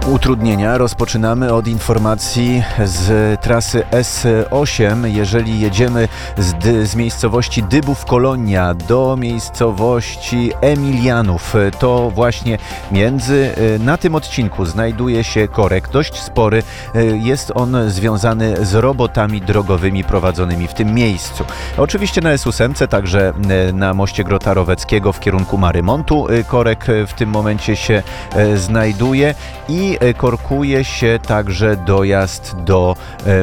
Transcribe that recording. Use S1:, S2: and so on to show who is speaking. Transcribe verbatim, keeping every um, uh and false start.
S1: Utrudnienia rozpoczynamy od informacji z trasy S osiem. Jeżeli jedziemy z, dy, z miejscowości Dybów Kolonia do miejscowości Emilianów, to właśnie między, na tym odcinku znajduje się korek dość spory. Jest on związany z robotami drogowymi prowadzonymi w tym miejscu. Oczywiście na S osiem, także na moście Grota Roweckiego w kierunku Marymontu korek w tym momencie się znajduje i korkuje się także dojazd do